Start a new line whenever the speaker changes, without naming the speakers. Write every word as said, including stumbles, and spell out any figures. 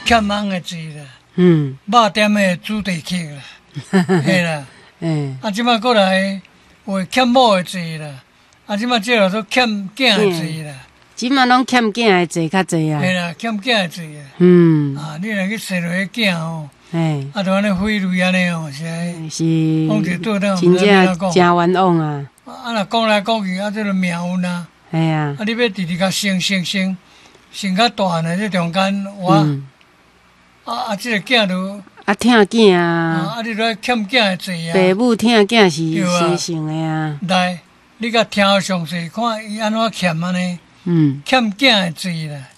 欠翁的钱啦，
嗯，
肉店的主题曲啦，嘿啦，
诶，
啊，即摆过来有欠某的钱啦，啊，即摆即落都欠囝的钱啦，
即满拢欠囝的济较济啊
嘿，啦，欠囝的钱啊，
嗯，
啊，你若去生落去囝吼，
诶，
啊，就安尼费累安尼哦，是安尼，
是
讲一倒倒，
真
毋知要安怎
正
讲，
真冤枉啊，
啊，若讲来讲去，啊，这个命运啊，
系啊，
啊，你要直直甲生生生生较大呢，这中间我。
嗯，
啊啊！即、这个囝都
啊，疼囝
啊
啊，
啊！你都欠囝的罪啊！
爸母疼囝是
对啊
生成的啊，
来，你甲听详细看伊安怎欠安尼，
嗯，
欠囝的罪啦，